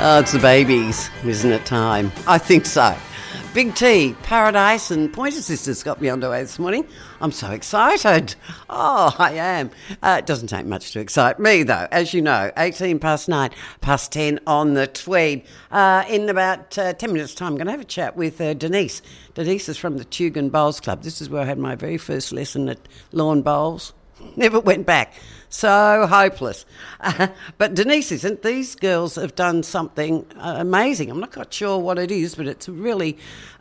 Oh, it's the babies, isn't it time? I think so. Big T, Paradise and Pointer Sisters got me underway this morning. I'm so excited. Oh, I am. It doesn't take much to excite me, though. As you know, 18 past 9, past 10 on the Tweed. In about 10 minutes' time, I'm going to have a chat with Denise. Denise is from the Tugun Bowls Club. This is where I had my very first lesson at lawn bowls. Never went back. So hopeless. But Denise isn't. These girls have done something amazing. I'm not quite sure what it is, but it's really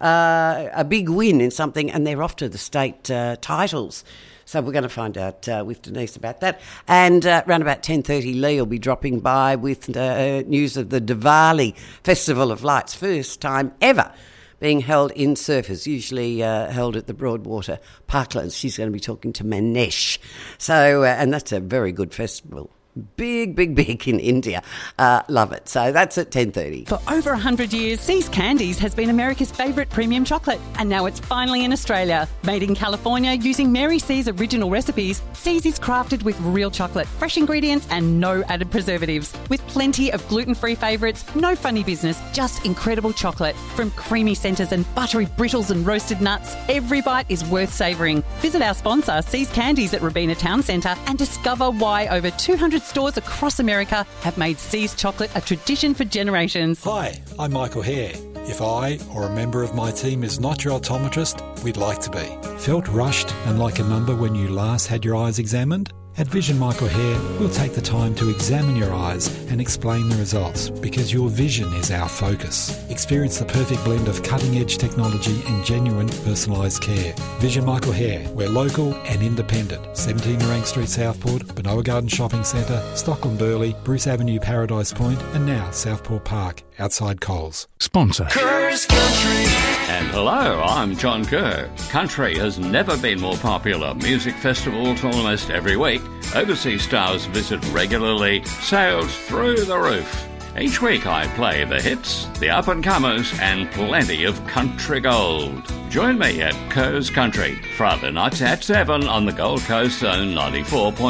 a big win in something, and they're off to the state titles. So we're going to find out with Denise about that. And around about 10:30, Lee will be dropping by with news of the Diwali Festival of Lights, first time ever being held in Surfers, usually held at the Broadwater Parklands. She's going to be talking to Manesh. So, and that's a very good festival. Big in India. Love it. So that's at 10:30. For over 100 years, See's Candies has been America's favourite premium chocolate. And now it's finally in Australia. Made in California using Mary C's original recipes, See's is crafted with real chocolate, fresh ingredients and no added preservatives. With plenty of gluten-free favourites, no funny business, just incredible chocolate. From creamy centres and buttery brittles and roasted nuts, every bite is worth savouring. Visit our sponsor, See's Candies at Robina Town Centre, and discover why over 200 stores across America have made See's chocolate a tradition for generations. Hi, I'm Michael Hare. If I or a member of my team is not your optometrist, we'd like to be. Felt rushed and like a number when you last had your eyes examined? At Vision Michael Hare, we'll take the time to examine your eyes and explain the results because your vision is our focus. Experience the perfect blend of cutting-edge technology and genuine personalised care. Vision Michael Hare, we're local and independent. 17 Nerang Street, Southport, Benoa Garden Shopping Centre, Stockland Burleigh, Bruce Avenue, Paradise Point, and now Southport Park, outside Coles. Sponsor Kerr's Country. And hello, I'm John Kerr. Country has never been more popular. Music festivals almost every week. Overseas stars visit regularly. Sales through the roof. Each week I play the hits, the up-and-comers, and plenty of country gold. Join me at Kerr's Country, Friday nights at 7 on the Gold Coast Zone 94.9.